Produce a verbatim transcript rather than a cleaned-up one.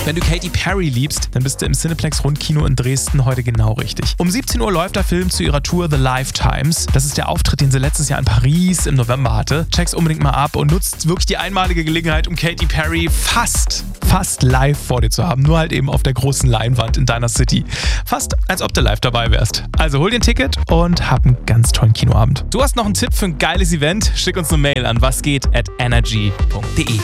Wenn du Katy Perry liebst, dann bist du im Cineplex Rundkino in Dresden heute genau richtig. Um siebzehn Uhr läuft der Film zu ihrer Tour The Lifetimes. Das ist der Auftritt, den sie letztes Jahr in Paris im November hatte. Check's unbedingt mal ab und nutzt wirklich die einmalige Gelegenheit, um Katy Perry fast, fast live vor dir zu haben. Nur halt eben auf der großen Leinwand in deiner City. Fast, als ob du live dabei wärst. Also hol dir ein Ticket und hab einen ganz tollen Kinoabend. Du hast noch einen Tipp für ein geiles Event? Schick uns eine Mail an wasgeht at energy punkt de.